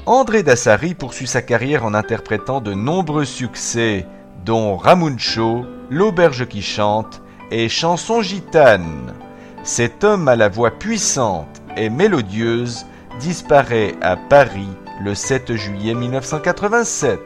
André Dassary poursuit sa carrière en interprétant de nombreux succès, dont Ramuncho, L'auberge qui chante et Chanson gitane. Cet homme à la voix puissante et mélodieuse disparaît à Paris le 7 juillet 1987.